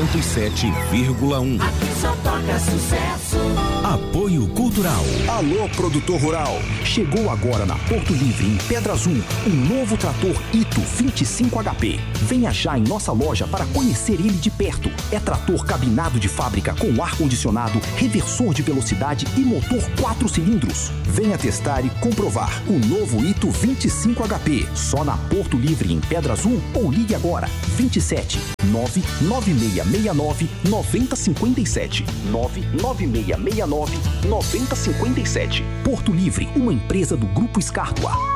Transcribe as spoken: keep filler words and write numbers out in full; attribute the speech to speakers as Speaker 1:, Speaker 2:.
Speaker 1: cento e sete vírgula um.
Speaker 2: Aqui só toca sucesso.
Speaker 1: Apoio Cultural.
Speaker 3: Alô, produtor rural. Chegou agora na Porto Livre, em Pedra Azul, um novo trator Ito vinte e cinco H P. Venha já em nossa loja para conhecer ele de perto. É trator cabinado de fábrica com ar-condicionado, reversor de velocidade e motor quatro cilindros. Venha testar e comprovar o novo Ito vinte e cinco H P. Só na Porto Livre, em Pedra Azul, ou ligue agora vinte e sete nove nove seis seis nove nove zero cinco sete nove nove seis seis nove nove zero cinco sete. Porto Livre, uma empresa do Grupo Escártua.